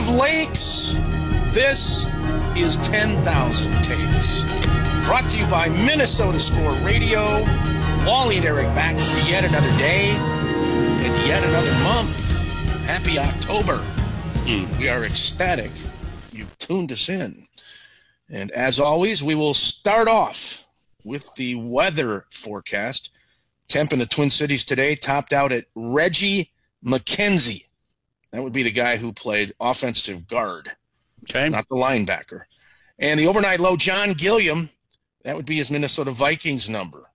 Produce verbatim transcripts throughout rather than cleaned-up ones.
of lakes. This is ten thousand Takes. Brought to you by Minnesota Score Radio. Wally and Eric back for yet another day and yet another month. Happy October. Mm. We are ecstatic you've tuned us in. And as always, we will start off with the weather forecast. Temp in the Twin Cities today topped out at Reggie McKenzie. That would be the guy who played offensive guard, okay, not the linebacker. And the overnight low, John Gilliam, that would be his Minnesota Vikings number.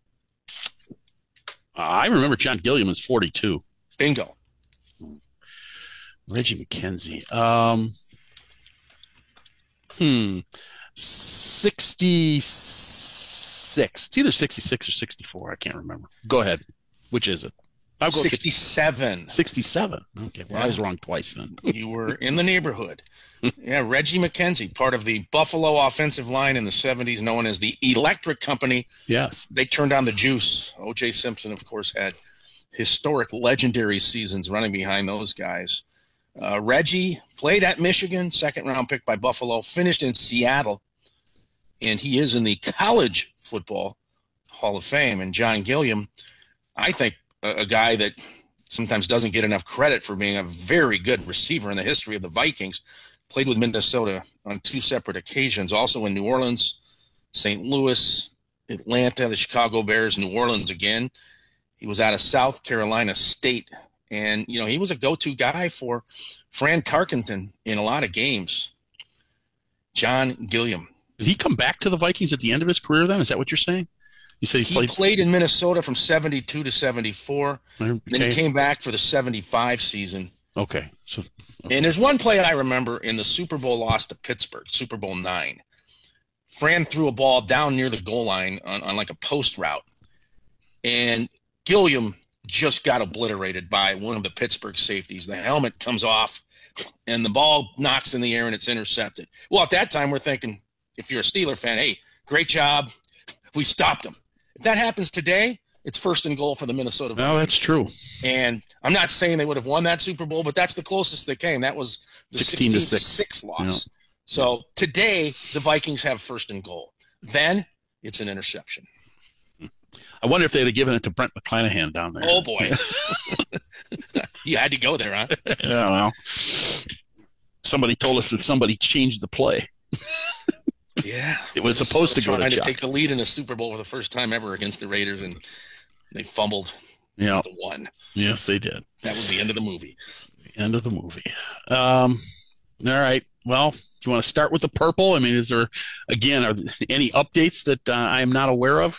Uh, I remember John Gilliam is forty-two. Bingo. Reggie McKenzie. Um, hmm. sixty-six. It's either sixty-six or sixty-four. I can't remember. Go ahead. Which is it? I'll go sixty-seven. sixty-seven. Okay. Well, yeah. I was wrong twice then. You were in the neighborhood. Yeah, Reggie McKenzie, part of the Buffalo offensive line in the seventies, known as the Electric Company. Yes. They turned on the juice. O J Simpson, of course, had historic, legendary seasons running behind those guys. Uh, Reggie played at Michigan, second-round pick by Buffalo, finished in Seattle, and he is in the College Football Hall of Fame. And John Gilliam, I think, a, a guy that sometimes doesn't get enough credit for being a very good receiver in the history of the Vikings, played with Minnesota on two separate occasions, also in New Orleans, Saint Louis, Atlanta, the Chicago Bears, New Orleans again. He was out of South Carolina State. And, you know, he was a go-to guy for Fran Tarkenton in a lot of games. John Gilliam. Did he come back to the Vikings at the end of his career then? Is that what you're saying? You say he, he played... played in Minnesota from seventy-two to seventy-four. Okay. Then he came back for the seventy-five season. Okay. So, okay. And there's one play I remember in the Super Bowl loss to Pittsburgh, Super Bowl nine. Fran threw a ball down near the goal line on, on like a post route. And Gilliam just got obliterated by one of the Pittsburgh safeties. The helmet comes off, and the ball knocks in the air, and it's intercepted. Well, at that time, we're thinking, if you're a Steeler fan, hey, great job. We stopped him. If that happens today, it's first and goal for the Minnesota Vikings. No, that's true. And I'm not saying they would have won that Super Bowl, but that's the closest they came. That was the sixteen to six loss. Yeah. So today, the Vikings have first and goal. Then it's an interception. I wonder if they'd have given it to Brent McClanahan down there. Oh, boy. You had to go there, huh? Yeah, well, somebody told us that somebody changed the play. Yeah. It was supposed to go to trying to Chuck. take the lead in a Super Bowl for the first time ever against the Raiders, and they fumbled. Yeah. The one. Yes, they did. That was the end of the movie. The end of the movie. Um, all right. Well, do you want to start with the purple? I mean, is there, again, are there any updates that uh, I am not aware of?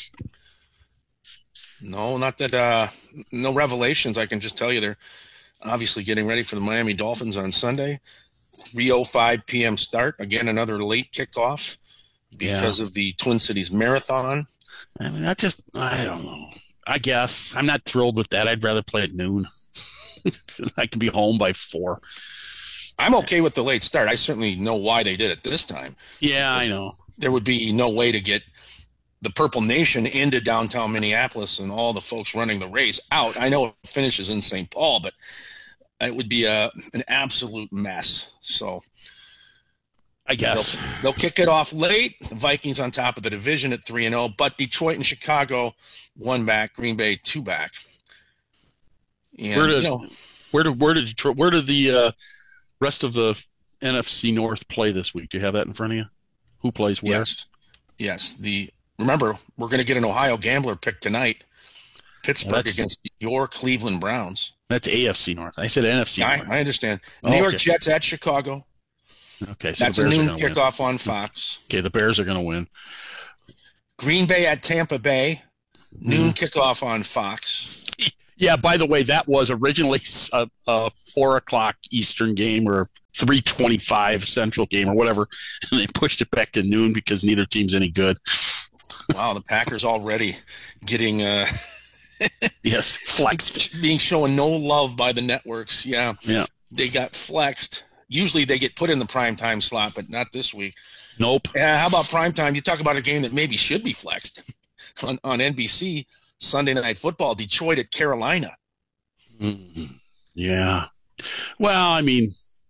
No, not that, uh, no revelations. I can just tell you they're obviously getting ready for the Miami Dolphins on Sunday. three oh five p.m. start. Again, another late kickoff because yeah. of the Twin Cities Marathon. I mean, that just, I don't know. I guess. I'm not thrilled with that. I'd rather play at noon. I can be home by four. I'm okay with the late start. I certainly know why they did it this time. Yeah, I know. There would be no way to get the Purple Nation into downtown Minneapolis and all the folks running the race out. I know it finishes in Saint Paul, but it would be a, an absolute mess. So I guess they'll, they'll kick it off late. The Vikings on top of the division at three and oh, but Detroit and Chicago one back, Green Bay two back. And, where did you know, where did where did Detroit, where did the uh, rest of the N F C North play this week? Do you have that in front of you? Who plays where? Yes, yes. The remember we're going to get an Ohio Gambler pick tonight. Pittsburgh well, against your Cleveland Browns. That's A F C North. I said N F C I, North. I understand. Oh, New York okay. Jets at Chicago. Okay, so that's the Bears a noon are gonna kickoff win. on Fox. Okay, the Bears are going to win. Green Bay at Tampa Bay. Noon mm. kickoff on Fox. Yeah, by the way, that was originally a, a four o'clock Eastern game or three twenty-five Central game or whatever, and they pushed it back to noon because neither team's any good. Wow, the Packers already getting uh, yes flexed, being shown no love by the networks. Yeah, yeah, they got flexed. Usually they get put in the prime time slot, but not this week. Nope. Yeah, how about prime time? You talk about a game that maybe should be flexed on, on N B C. Sunday Night Football, Detroit at Carolina. Mm-hmm. Yeah. Well, I mean,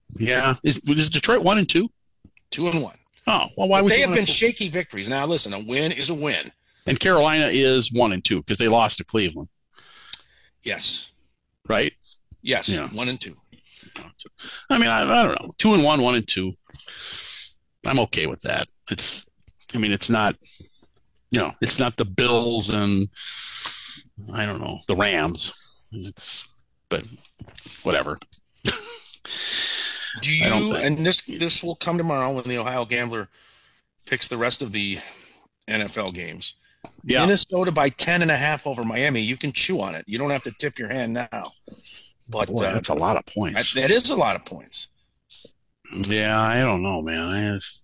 Yeah. Is, is Detroit one and two? Two and one. Oh, well, why but would they you have wanna... been shaky victories. Now, listen, a win is a win. And Carolina is one and two because they lost to Cleveland. Yes. Right? Yes. Yeah. One and two. I mean, I, I don't know. Two and one, one and two. I'm okay with that. It's, I mean, it's not, you know, it's not the Bills and I don't know, the Rams. It's, but whatever. Do you, and this, this will come tomorrow when the Ohio Gambler picks the rest of the N F L games. Yeah. Minnesota by ten and a half over Miami. You can chew on it. You don't have to tip your hand now. But boy, uh, that's a lot of points. That is a lot of points. Yeah, I don't know, man. I just,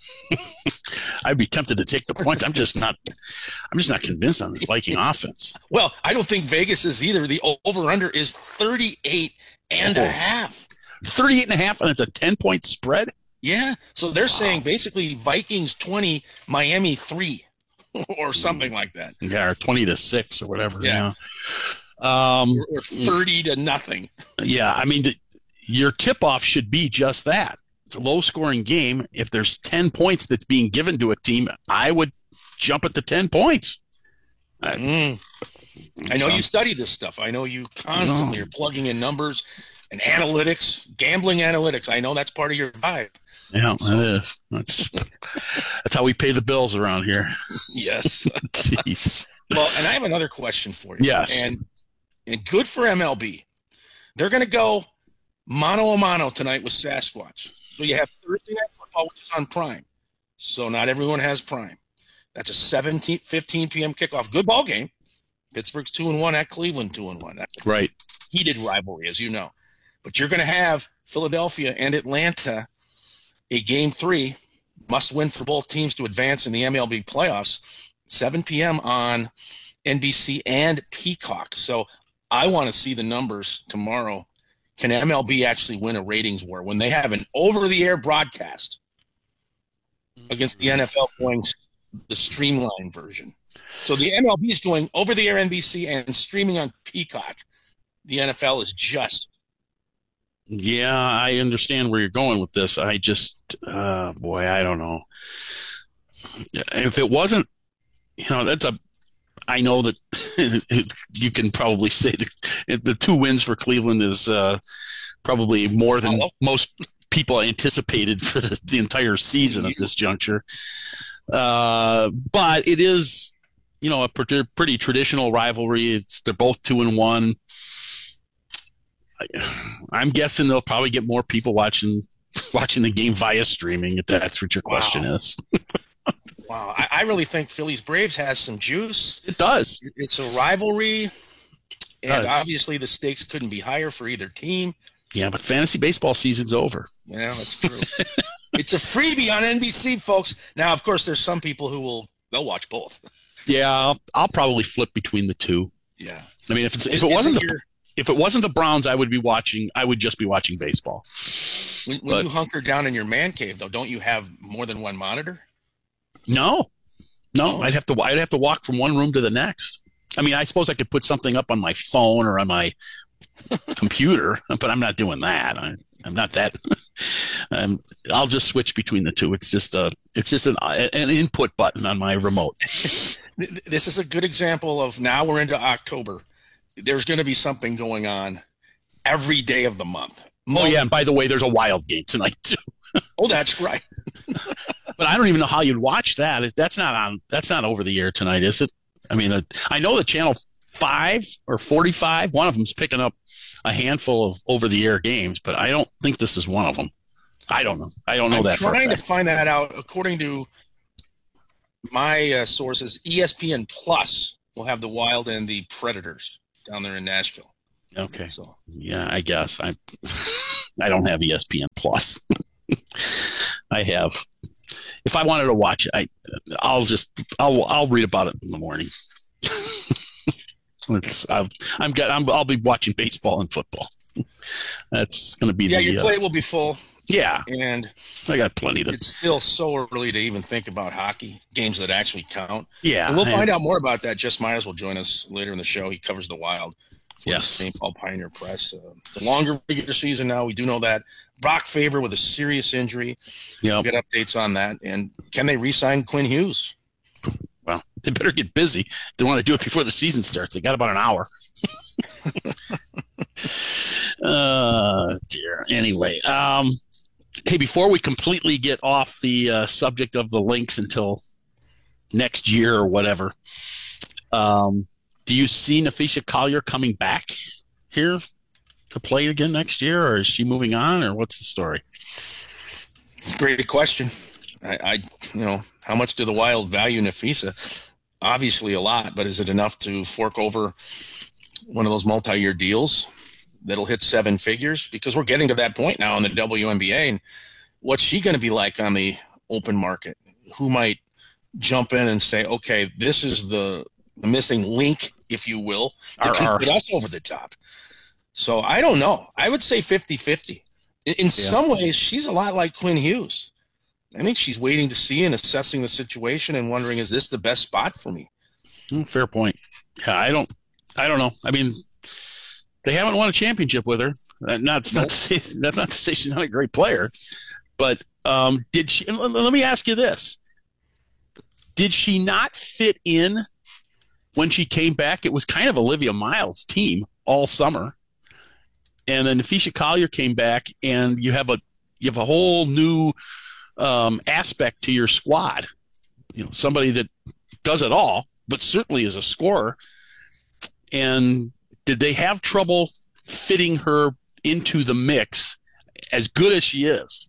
I'd be tempted to take the points. I'm just not. I'm just not convinced on this Viking offense. Well, I don't think Vegas is either. The over/under is thirty-eight and a half. thirty-eight and a half, and it's a ten-point spread. Yeah, so they're wow. saying basically Vikings twenty, Miami three, or something like that. Yeah, or twenty to six or whatever. Yeah. yeah. Um, or thirty to nothing. Yeah, I mean, the, your tip-off should be just that. It's a low-scoring game. If there's ten points that's being given to a team, I would jump at the ten points. Mm. I know so. You study this stuff. I know you constantly no. are plugging in numbers and analytics, gambling analytics. I know that's part of your vibe. Yeah, so. It is. That's, that's how we pay the bills around here. Yes. Jeez. Well, and I have another question for you. Yes. And And good for M L B. They're going to go mano a mano tonight with Sasquatch. So you have Thursday Night Football, which is on Prime. So not everyone has Prime. That's a seventeen, fifteen p.m. kickoff. Good ball game. Pittsburgh's two and one at Cleveland two and one. That's right. Heated rivalry, as you know. But you're going to have Philadelphia and Atlanta, a game three, must win for both teams to advance in the M L B playoffs. seven p.m. on N B C and Peacock. So I want to see the numbers tomorrow. Can M L B actually win a ratings war when they have an over-the-air broadcast against the N F L going the streamlined version? So the M L B is going over-the-air N B C and streaming on Peacock. The N F L is just. Yeah, I understand where you're going with this. I just, uh, boy, I don't know. If it wasn't, you know, that's a, I know that you can probably say that the two wins for Cleveland is uh, probably more than oh. most people anticipated for the, the entire season at this juncture. Uh, but it is, you know, a pretty, pretty traditional rivalry. It's they're both two and one. I'm guessing they'll probably get more people watching watching the game via streaming, if that's what your question wow. is. Wow, I, I really think Phillies Braves has some juice. It does. It's a rivalry, and obviously the stakes couldn't be higher for either team. Yeah, but fantasy baseball season's over. Yeah, that's true. It's a freebie on N B C, folks. Now, of course, there's some people who will they'll watch both. Yeah, I'll, I'll probably flip between the two. Yeah, I mean, if it's if it wasn't the, if it wasn't the Browns, I would be watching. I would just be watching baseball. When, when but, you hunker down in your man cave, though, don't you have more than one monitor? No, no, I'd have to. I'd have to walk from one room to the next. I mean, I suppose I could put something up on my phone or on my computer, but I'm not doing that. I, I'm not that. um, I'll just switch between the two. It's just a. It's just an an input button on my remote. This is a good example of now we're into October. There's going to be something going on every day of the month. Oh yeah, and by the way, there's a Wild game tonight too. Oh, that's right. But I don't even know how you'd watch that. That's not on. That's not over the air tonight, is it? I mean, uh, I know the channel five or forty-five. One of them's picking up a handful of over the air games, but I don't think this is one of them. I don't know. I don't know I'm that. I'm trying to find that out. According to my uh, sources, E S P N Plus will have the Wild and the Predators down there in Nashville. Okay. So yeah, I guess I. I don't have E S P N Plus. I have. If I wanted to watch it, I, I'll just, I'll, I'll read about it in the morning. it's, I've, I'm got, I'm, I'll be watching baseball and football. That's going to be yeah. the, Your plate uh, will be full. Yeah, and I got plenty to. It's still so early to even think about hockey games that actually count. Yeah, and we'll I, find out more about that. Jess Myers will join us later in the show. He covers the Wild for yes. the Saint Paul Pioneer Press. Uh, it's a longer regular season now. We do know that. Brock Faber with a serious injury. Yep. We'll get updates on that. And can they re-sign Quinn Hughes? Well, they better get busy if they want to do it before the season starts. They got about an hour. uh, dear. Anyway, um, hey, before we completely get off the uh, subject of the Lynx until next year or whatever, um, do you see Napheesa Collier coming back here to play again next year, or is she moving on, or what's the story? It's a great question. I, I you know, how much do the Wild value Napheesa? Obviously a lot, but is it enough to fork over one of those multi-year deals that'll hit seven figures? Because we're getting to that point now in the W N B A, and what's she going to be like on the open market? Who might jump in and say, okay, this is the, the missing link, if you will, that can put us over the top? So I don't know. I would say fifty-fifty. In, in yeah. some ways, she's a lot like Quinn Hughes. I think she's waiting to see and assessing the situation and wondering, is this the best spot for me? Fair point. Yeah, I don't, I don't know. I mean, they haven't won a championship with her. Not, nope. not to say, that's not to say she's not a great player, but um, did she? Let me ask you this: did she not fit in when she came back? It was kind of Olivia Miles' team all summer, and then Napheesa Collier came back, and you have a you have a whole new um, aspect to your squad. You know, somebody that does it all, but certainly is a scorer. And did they have trouble fitting her into the mix as good as she is?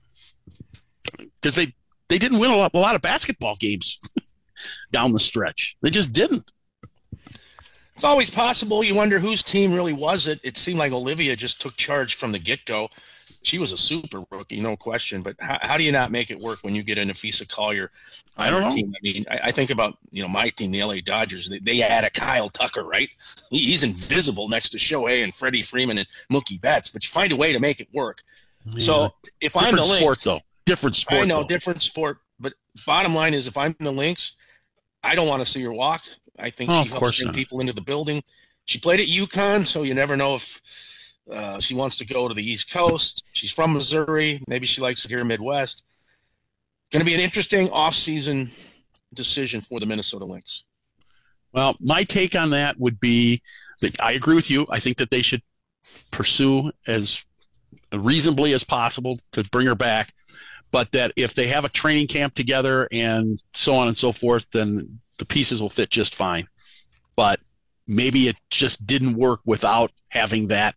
Because they, they didn't win a lot, a lot of basketball games down the stretch. They just didn't. It's always possible. You wonder whose team really was it. It seemed like Olivia just took charge from the get-go. She was a super rookie, no question. But how, how do you not make it work when you get a Napheesa Collier on I don't your know. team? I mean, I, I think about, you know, my team, the L A Dodgers. They, they add a Kyle Tucker, right? He, he's invisible next to Shohei and Freddie Freeman and Mookie Betts, but you find a way to make it work. Yeah. So if different I'm the Lynx, sport, though. Different sport. I know, though. different sport. But bottom line is, if I'm the Lynx, I don't want to see her walk. I think oh, she helps bring people into the building. She played at UConn, so you never know if uh, she wants to go to the East Coast. She's from Missouri. Maybe she likes it here Midwest. Going to be an interesting offseason decision for the Minnesota Lynx. Well, my take on that would be that I agree with you. I think that they should pursue as reasonably as possible to bring her back, but that if they have a training camp together and so on and so forth, then the pieces will fit just fine. But maybe it just didn't work without having that,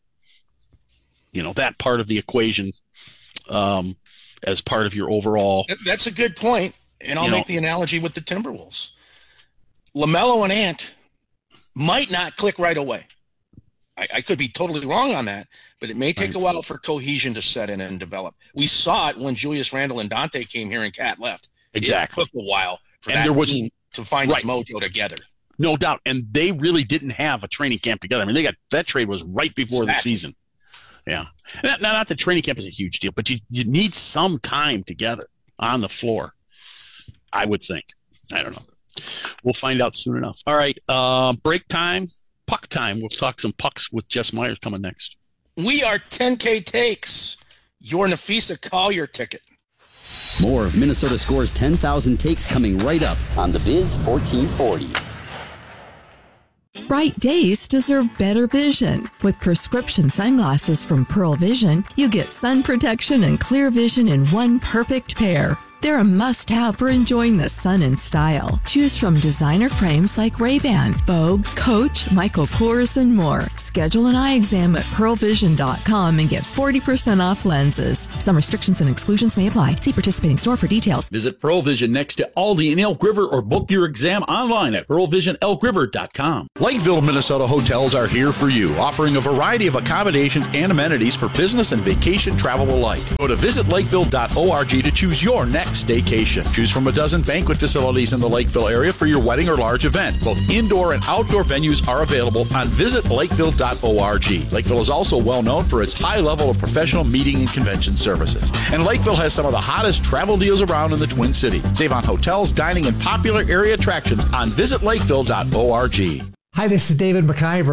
you know, that part of the equation um, as part of your overall. That's a good point, and I'll make know, the analogy with the Timberwolves. LaMelo and Ant might not click right away. I, I could be totally wrong on that, but it may take right. a while for cohesion to set in and develop. We saw it when Julius Randle and Dante came here and Cat left. Exactly. It took a while for and that there was, team to find right. its mojo together. No doubt. And they really didn't have a training camp together. I mean, they got that trade was right before exactly. the season. Yeah. Now, not that training camp is a huge deal, but you, you need some time together on the floor, I would think. I don't know. We'll find out soon enough. All right. Uh, break time, puck time. We'll talk some pucks with Jess Myers coming next. We are ten K Takes, your Napheesa Collier ticket. More of Minnesota Score's ten thousand takes coming right up on the Biz fourteen forty. Bright days deserve better vision. With prescription sunglasses from Pearl Vision, you get sun protection and clear vision in one perfect pair. They're a must-have for enjoying the sun in style. Choose from designer frames like Ray-Ban, Vogue, Coach, Michael Kors, and more. Schedule an eye exam at pearl vision dot com and get forty percent off lenses. Some restrictions and exclusions may apply. See participating store for details. Visit Pearl Vision next to Aldi in Elk River or book your exam online at pearl vision elk river dot com. Lakeville, Minnesota hotels are here for you, offering a variety of accommodations and amenities for business and vacation travel alike. Go to visit lakeville dot org to choose your next staycation. Choose from a dozen banquet facilities in the Lakeville area for your wedding or large event. Both indoor and outdoor venues are available on visit lakeville dot org. Lakeville is also well known for its high level of professional meeting and convention services. And Lakeville has some of the hottest travel deals around in the Twin Cities. Save on hotels, dining, and popular area attractions on visit lakeville dot org. Hi, this is David McIver.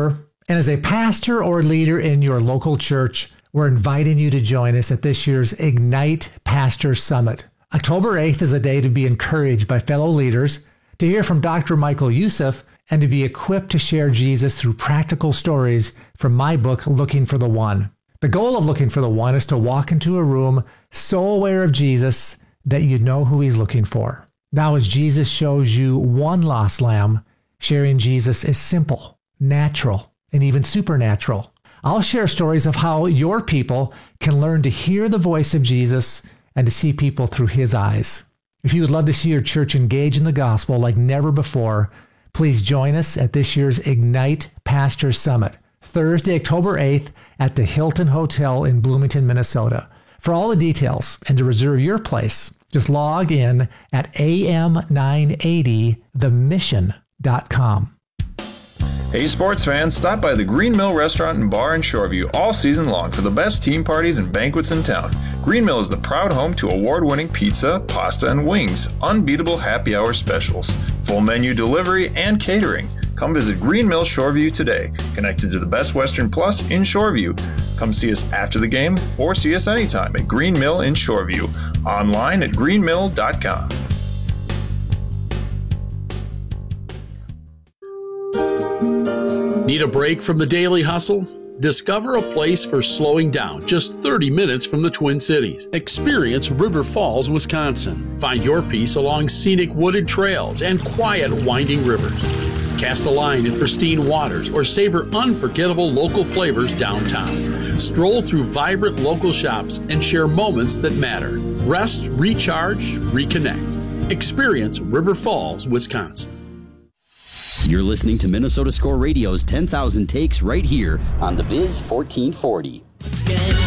And as a pastor or leader in your local church, we're inviting you to join us at this year's Ignite Pastor Summit. October eighth is a day to be encouraged by fellow leaders, to hear from Doctor Michael Youssef, and to be equipped to share Jesus through practical stories from my book, Looking for the One. The goal of Looking for the One is to walk into a room so aware of Jesus that you know who he's looking for. Now, as Jesus shows you one lost lamb, sharing Jesus is simple, natural, and even supernatural. I'll share stories of how your people can learn to hear the voice of Jesus and to see people through his eyes. If you would love to see your church engage in the gospel like never before, please join us at this year's Ignite Pastor Summit, Thursday, October eighth at the Hilton Hotel in Bloomington, Minnesota. For all the details and to reserve your place, just log in at a m nine eighty the mission dot com. Hey sports fans, stop by the Green Mill Restaurant and Bar in Shoreview all season long for the best team parties and banquets in town. Green Mill is the proud home to award-winning pizza, pasta, and wings, unbeatable happy hour specials, full menu delivery, and catering. Come visit Green Mill Shoreview today, connected to the Best Western Plus in Shoreview. Come see us after the game or see us anytime at Green Mill in Shoreview, online at green mill dot com. Need a break from the daily hustle? Discover a place for slowing down just thirty minutes from the Twin Cities. Experience River Falls, Wisconsin. Find your peace along scenic wooded trails and quiet winding rivers. Cast a line in pristine waters or savor unforgettable local flavors downtown. Stroll through vibrant local shops and share moments that matter. Rest, recharge, reconnect. Experience River Falls, Wisconsin. You're listening to Minnesota Score Radio's ten thousand Takes right here on the Biz fourteen forty.